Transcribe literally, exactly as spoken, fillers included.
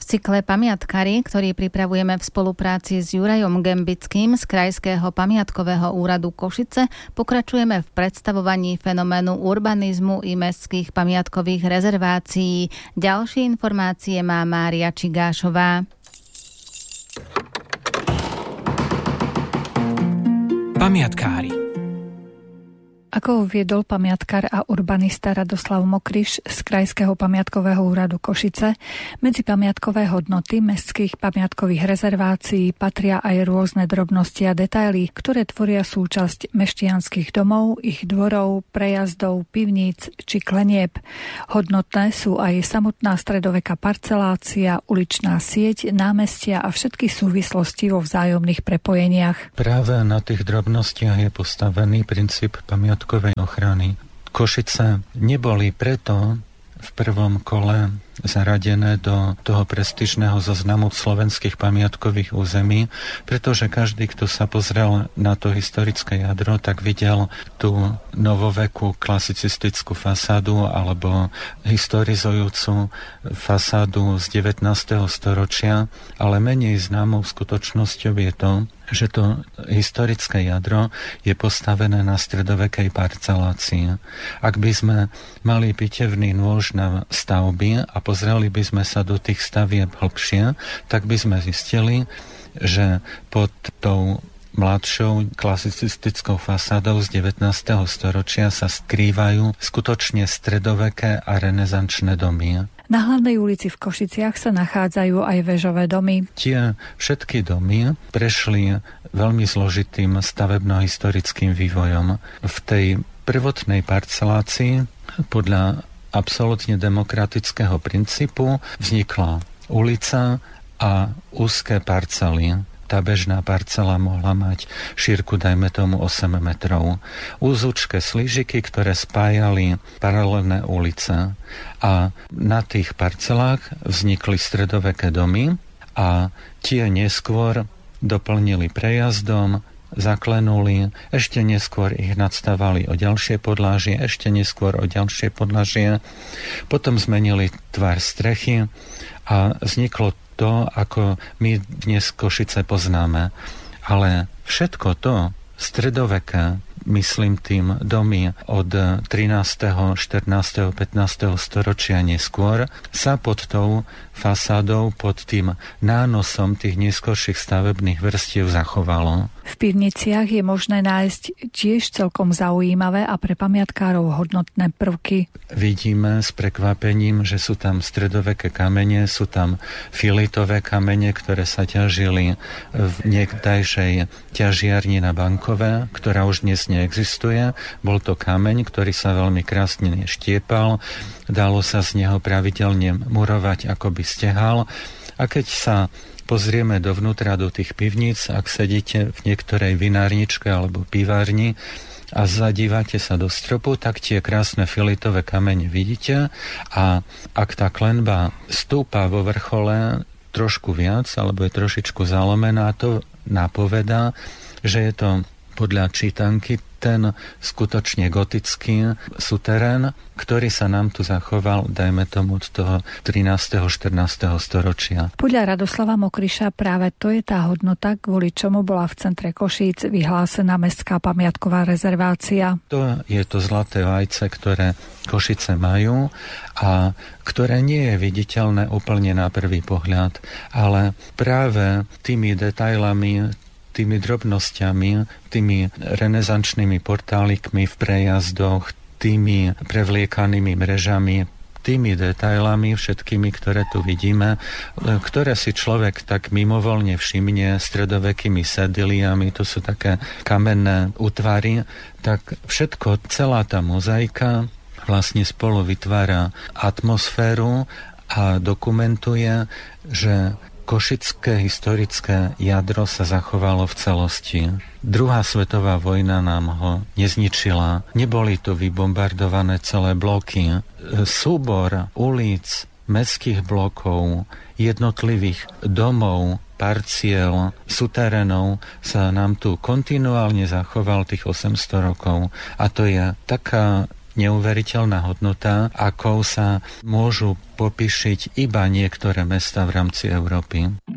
cykle Pamiatkári, ktorý pripravujeme v spolupráci s Jurajom Gembickým z Krajského pamiatkového úradu Košice, pokračujeme v predstavovaní fenoménu urbanizmu i mestských pamiatkových rezervácií. Ďalšie informácie má Mária Čigášová. Pamiatkári. Ako uviedol pamiatkár a urbanista Radoslav Mokriš z Krajského pamiatkového úradu Košice, medzi pamiatkové hodnoty mestských pamiatkových rezervácií patria aj rôzne drobnosti a detaily, ktoré tvoria súčasť mešťanských domov, ich dvorov, prejazdov, pivníc či klenieb. Hodnotné sú aj samotná stredoveká parcelácia, uličná sieť, námestia a všetky súvislosti vo vzájomných prepojeniach. Práve na tých drobnostiach je postavený princíp pamiatkovej ochrany. Košice neboli preto v prvom kole zaradené do toho prestížneho zoznamu slovenských pamiatkových území, pretože každý, kto sa pozrel na to historické jadro, tak videl tú novovekú klasicistickú fasádu alebo historizujúcu fasádu z devätnásteho storočia, ale menej známou skutočnosťou je to, že to historické jadro je postavené na stredovekej parcelácii. Ak by sme mali pitevný nôž na stavby a pozreli by sme sa do tých stavieb hlbšie, tak by sme zistili, že pod tou mladšou klasicistickou fasádou z devätnásteho storočia sa skrývajú skutočne stredoveké a renesančné domy. Na hlavnej ulici v Košiciach sa nachádzajú aj vežové domy. Tie všetky domy prešli veľmi zložitým stavebno-historickým vývojom. V tej prvotnej parcelácii podľa absolútne demokratického princípu vznikla ulica a úzke parcely. Tá bežná parcela mohla mať šírku, dajme tomu, osem metrov. Úzučké slížiky, ktoré spájali paralelné ulice. A na tých parcelách vznikli stredoveké domy a tie neskôr doplnili prejazdom, zaklenuli, ešte neskôr ich nadstavali o ďalšie podlažie, ešte neskôr o ďalšie podlažie. Potom zmenili tvar strechy a vzniklo to, ako my dnes Košice poznáme. Ale všetko to stredoveké, myslím tým domy od trinásteho, štrnásteho, pätnásteho storočia neskôr, sa pod tou fasádou, pod tým nánosom tých neskorších stavebných vrstiev zachovalo. V pivniciach je možné nájsť tiež celkom zaujímavé a pre pamiatkárov hodnotné prvky. Vidíme s prekvapením, že sú tam stredoveké kamene, sú tam filitové kamene, ktoré sa ťažili v niekdajšej ťažiarni na Bankové, ktorá už dnes neexistuje. Bol to kameň, ktorý sa veľmi krásne štiepal, dalo sa z neho pravidelne murovať, ako by stehal. A keď sa pozrieme dovnútra do tých pivníc, ak sedíte v niektorej vinárničke alebo pivárni a zadívate sa do stropu, tak tie krásne filitové kamene vidíte a ak tá klenba stúpa vo vrchole trošku viac alebo je trošičku zalomená, to napovedá, že je to podľa čítanky ten skutočne gotický suterén, ktorý sa nám tu zachoval, dajme tomu, od toho trinásteho štrnásteho storočia. Podľa Radoslava Mokriša práve to je tá hodnota, kvôli čomu bola v centre Košíc vyhlásená mestská pamiatková rezervácia. To je to zlaté vajce, ktoré Košice majú a ktoré nie je viditeľné úplne na prvý pohľad, ale práve tými detailami, tými drobnosťami, tými renesančnými portálikmi v prejazdoch, tými prevliekanými mrežami, tými detailami všetkými, ktoré tu vidíme, ktoré si človek tak mimovoľne všimne, stredovekými sediliami, to sú také kamenné útvary, tak všetko, celá tá mozaika vlastne spolu vytvára atmosféru a dokumentuje, že košické historické jadro sa zachovalo v celosti. Druhá svetová vojna nám ho nezničila. Neboli tu vybombardované celé bloky. Súbor ulic, mestských blokov, jednotlivých domov, parciel, suterénov sa nám tu kontinuálne zachoval tých osemsto rokov. A to je taká neuveriteľná hodnota, akou sa môžu popíšiť iba niektoré mestá v rámci Európy.